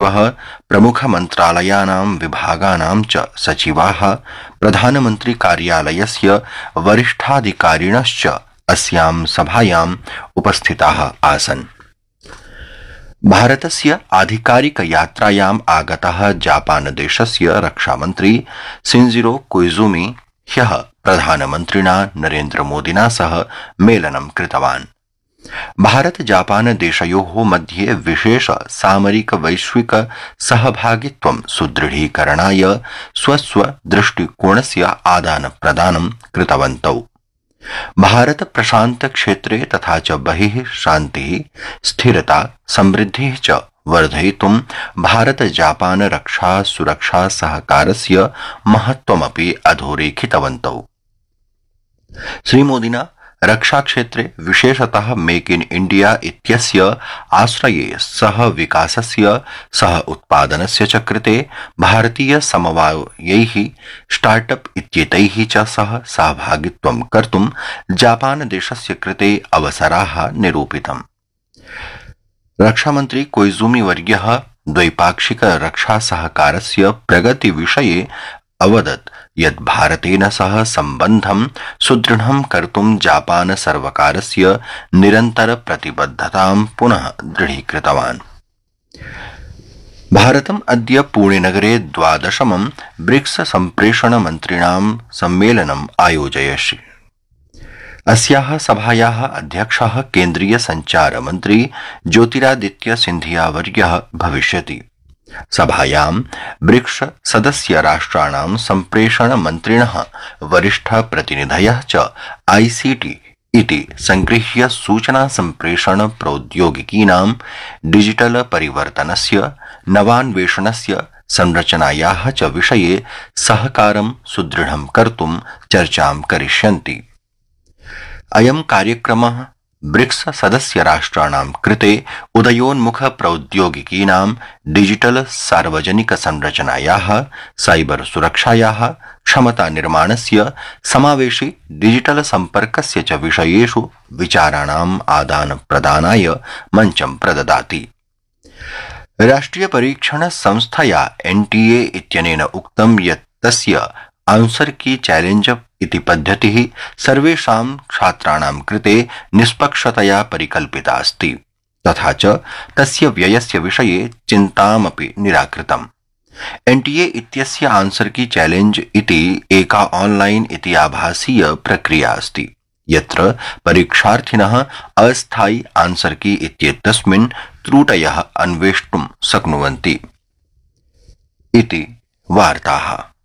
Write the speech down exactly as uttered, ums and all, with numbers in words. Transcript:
सचिवः, प्रमुखमन्त्रालयानां विभागानां च सचिवाः, प्रधानमन्त्री कार्यालयस्य वरिष्ठाधिकारिणश्च अस्यां सभायाम् उपस्थिताः आसन्। भारतस्य आधिकारिक यात्रायाम् आगतः जापानदेशस्य रक्षामन्त्री शिंजिरो कोइजुमी ह्यः प्रधानमन्त्रिणा नरेन्द्रमोदिना सह मेलनं कृतवान्। भारत जापान देशयोः मध्ये विशेष सामरिक वैश्विक सहभागित्वं सुदृढीकरणाय स्वस्व दृष्टिकोणस्य आदानप्रदानं कृतवन्तौ। भारत प्रशांत क्षेत्रे तथा च बहिः शान्तिः, स्थिरता, समृद्धिः च वर्धयितुं भारत जापान रक्षा सुरक्षा सहकारस्य महत्त्वमपि अधोरेखितवन्तौ। श्रीमोदिना रक्षा क्षेत्रे विशेषतः मेक इन इंडिया इत्यस्य आश्रये सह विकासस्य सह उत्पादनस्य च कृते भारतीय समवायैः स्टार्टअप इत्येतैः च सह सहभागित्वं कर्तुं जापान देशस्य कृते अवसराः निरूपितम्। रक्षामन्त्री कोइजुमी वर्यः द्वैपाक्षिक रक्षा सहकारस्य प्रगति विषये अवदत् यत् भारतेन सह सम्बन्धं सुदृढं कर्तुं जापान सर्वकारस्य निरन्तर प्रतिबद्धतां पुनः दृढीकृतवान्। भारतम् अद्य पुणेनगरे द्वादशमं ब्रिक्स सम्प्रेषण मन्त्रिणां सम्मेलनम् आयोजयति। अस्याः सभायाः अध्यक्षः केन्द्रीय सञ्चार मन्त्री ज्योतिरादित्य सिन्धिया वर्यः भविष्यति। सभायां ब्रिक्स सदस्य राष्ट्राणां सम्प्रेषण मन्त्रिणः वरिष्ठ प्रतिनिधयः च आईसीटी इति संगृह्य सूचना सम्प्रेषण प्रौद्योगिकीनां डिजिटल परिवर्तनस्य नवान्वेषणस्य संरचनायाः च विषये सहकारं सुदृढं कर्तुं चर्चां करिष्यन्ति। अयं कार्यक्रमः ब्रिक्स सदस्य राष्ट्राणां कृते उदयोन्मुख प्रौद्योगिकीनां डिजिटल सार्वजनिक संरचनायाः, साइबर सुरक्षायाः, क्षमता निर्माणस्य, समावेशि डिजिटल सम्पर्कस्य च विषयेषु विचाराणाम् आदान प्रदानाय मञ्चं प्रददाति। राष्ट्रिय परीक्षण संस्थया एनटीए इत्यनेन उक्तं यत् तस्य आंसर की चैलेंज इति पद्धतिः सर्वेषां छात्राणां कृते निष्पक्षतया परिकल्पिता अस्ति, तथा च तस्य व्ययस्य विषये चिन्तामपि निराकृतम्। एनटीए इत्यस्य आंसर की चैलेंज इति एका ऑनलाइन इति आभासीय प्रक्रिया अस्ति, यत्र परीक्षार्थिनः अस्थायी आंसर की इत्येतस्मिन् त्रुटयः अन्वेष्टुं शक्नुवन्ति इति वार्ताः।